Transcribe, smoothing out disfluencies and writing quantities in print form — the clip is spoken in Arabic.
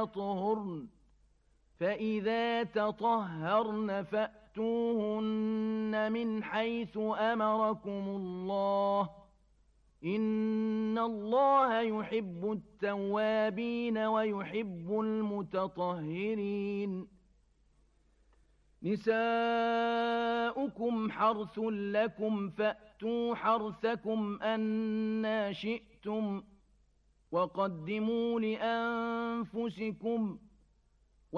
يطهرن فإذا تطهرن فأتوهن من حيث أمركم الله إن الله يحب التوابين ويحب المتطهرين نساؤكم حرث لكم فأتوا حرثكم أنى شئتم وقدموا لأنفسكم